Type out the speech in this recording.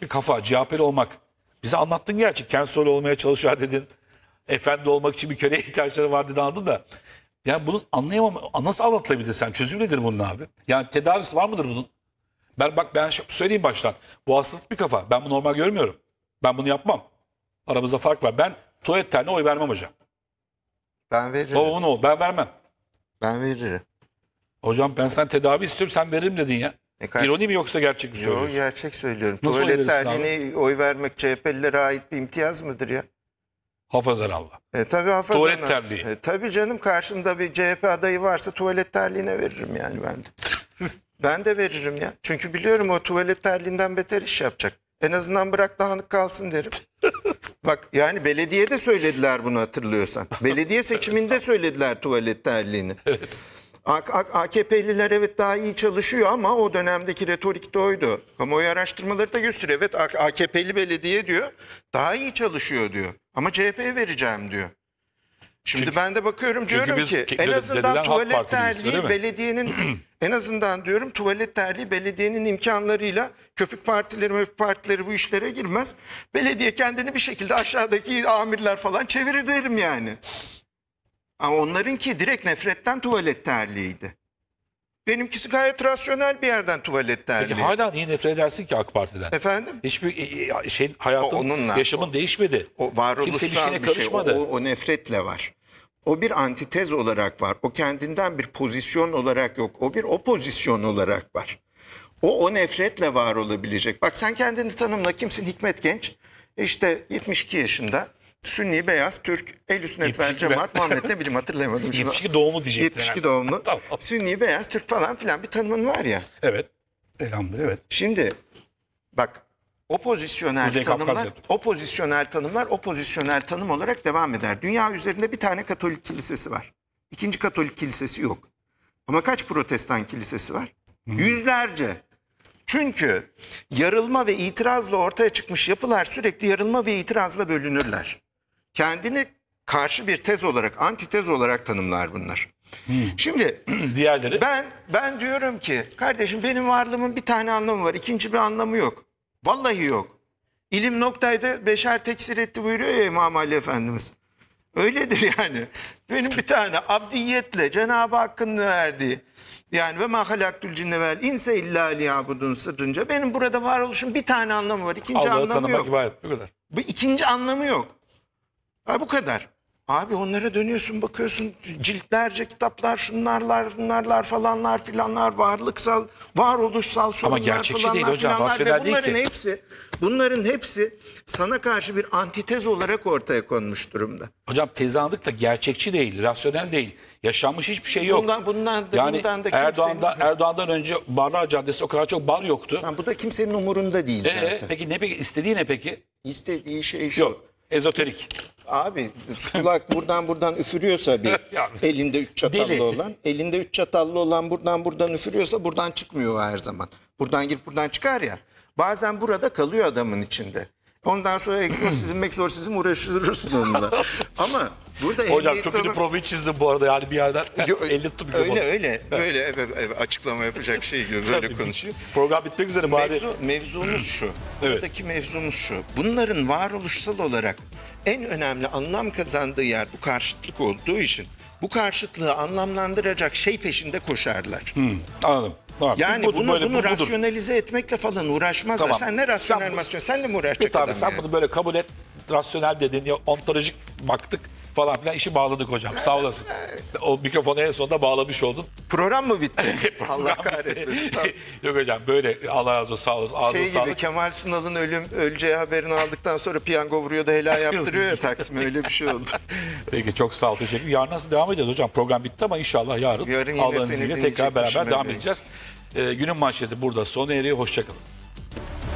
bir kafa, CHP'li olmak. Bize anlattın gerçi. Kensoğlu olmaya çalışıyor dedin. Efendi olmak için bir köleye ihtiyaçları var dedi, anladın da. Yani bunu anlayamam. Nasıl anlatılabilir sen? Çözüm nedir bunun abi? Yani tedavisi var mıdır bunun? Ben söyleyeyim baştan. Bu hastalık bir kafa. Ben bunu normal görmüyorum. Ben bunu yapmam. Aramızda fark var. Ben tuvalet terliğine oy vermem hocam. Ben veririm. Babamın oğlu. Ben vermem. Ben veririm. Hocam ben sen tedavi istiyorum, sen veririm dedin ya. İroni mi yoksa gerçek mi söylüyorsun? Yok, gerçek söylüyorum. Nasıl oy Tuvalet verirsin terliğine oy vermek CHP'lilere ait bir imtiyaz mıdır ya? Hafazanallah. Tabii hafızana. Tuvalet terliği. Tabii canım, karşımda bir CHP adayı varsa tuvalet terliğine veririm yani ben de. Ben de veririm ya. Çünkü biliyorum o tuvalet terliğinden beter iş yapacak. En azından bırak dağınık kalsın derim. Bak yani belediyede söylediler bunu, hatırlıyorsan. Belediye seçiminde söylediler tuvalet terliğini. Evet. AKP'liler evet daha iyi çalışıyor ama o dönemdeki retorik de oydu. Kamuoyu araştırmaları da gösteriyor. Evet, AKP'li belediye diyor daha iyi çalışıyor diyor. Ama CHP'ye vereceğim diyor. Şimdi Çünkü- ben de bakıyorum, diyorum biz ki en dediler, azından Halk tuvalet Partiliyiz, değil terliği mi? belediyenin en azından diyorum tuvalet terliği belediyenin imkanlarıyla, köpük partileri bu işlere girmez. Belediye kendini bir şekilde aşağıdaki amirler falan çevirir derim yani. Ama onlarınki direkt nefretten tuvalet terliğiydi. Benimkisi gayet rasyonel bir yerden tuvalet terliği. Peki hala niye nefret edersin ki AK Parti'den? Efendim? Hiçbir hayatın, yaşamın değişmedi. O Kimse varoluşsal işine bir şey. karışmadı. O nefretle var. O bir antitez olarak var. O kendinden bir pozisyon olarak yok. O bir opozisyon olarak var. O nefretle var olabilecek. Bak sen kendini tanımla, kimsin? Hikmet Genç. İşte 72 yaşında. Sünni, beyaz, Türk, Ehl-i Sünnet vel 72 Cemaat, Muhammed ne bileyim, hatırlayamadım. Şimdi. 72 doğumlu diyecektin. 72 herhalde. doğumlu. Tamam. Sünni, beyaz, Türk falan filan bir tanımın var ya. Evet. Elhamdülillah, evet. Şimdi bak, Kuzey Kafkasya. opozisyonel tanım olarak devam eder. Dünya üzerinde bir tane Katolik kilisesi var. İkinci Katolik kilisesi yok. Ama kaç Protestan kilisesi var? Yüzlerce. Çünkü yarılma ve itirazla ortaya çıkmış yapılar sürekli yarılma ve itirazla bölünürler. Kendini karşı bir tez olarak, antitez olarak tanımlar bunlar. Şimdi Diğerleri? ben diyorum ki kardeşim, benim varlığımın bir tane anlamı var. İkinci bir anlamı yok. Vallahi yok. İlim noktaydı beşer teksir etti buyuruyor ya İmam Ali Efendimiz. Öyledir yani. Benim bir tane abdiyetle Cenab-ı Hakk'ın verdiği, yani ve ma halaktul cinne vel inse illa liyabudun sırrınca benim burada varoluşum bir tane anlamı var. İkinci Allah'ı anlamı tanımak yok. ibadet. Bu kadar. Bu ikinci anlamı yok. Ha, bu kadar. Abi onlara dönüyorsun, bakıyorsun ciltlerce kitaplar, şunlarlar, bunlarlar falanlar filanlar, varlıksal, varoluşsal sorunlar gerçekçi falanlar değil hocam, filanlar rasyonel ve değil bunların hepsi sana karşı bir antitez olarak ortaya konmuş durumda. Hocam tezahürlük da gerçekçi değil, rasyonel değil. Yaşanmış hiçbir şey yok. Bundan Yani da Erdoğan'dan önce Barlar Caddesi o kadar çok bar yoktu. bu da kimsenin umurunda değil zaten. Peki istediği ne peki? İstediği şey şu. Yok. Ezoterik. Abi kulak buradan üfürüyorsa bir Ya, elinde 3 çatallı deli. olan, elinde 3 çatallı olan buradan üfürüyorsa buradan çıkmıyor o her zaman. Buradan girip buradan çıkar ya. Bazen burada kalıyor adamın içinde. Ondan sonra egzorsizm uğraşırsın onunla. Ama burada Hocam çok kötü profil çizdim bu arada, yani bir yerden. Elini tutup öyle evet, açıklama yapacak şey gibi böyle konuşuyor. Program bitmek üzere bari. Mevzumuz şu. Evet. Buradaki mevzumuz şu. Bunların varoluşsal olarak en önemli anlam kazandığı yer bu karşıtlık olduğu için bu karşıtlığı anlamlandıracak şey peşinde koşarlar. Anladım. Tamam. Yani bunu budur. rasyonalize etmekle falan uğraşmazlar. Tamam. Sen ne rasyonel Sen bu- masyon? Senle mi uğraşacak Tabii adam sen yani? bunu böyle kabul et. Rasyonel dedin ya, ontolojik baktık falan filan, işi bağladık hocam. Sağ olasın. O mikrofonu en sonunda bağlamış oldun. Program mı bitti? Allah kahretmesin. Tamam. Yok hocam, böyle Allah razı olsun, sağ olasın. Ağzına Şey gibi, sağlık. Kemal Sunal'ın öleceği haberini aldıktan sonra piyango vuruyor da helal yaptırıyor ya Taksim'e, öyle bir şey oldu. Peki, çok sağ ol, teşekkür ederim. Yarın nasıl devam edeceğiz hocam? Program bitti ama inşallah yarın Yine Allah'ın seni izniyle tekrar beraber dinleyecekmişim devam ben de. edeceğiz. Günün manşeti burada sona eriyor. Hoşçakalın.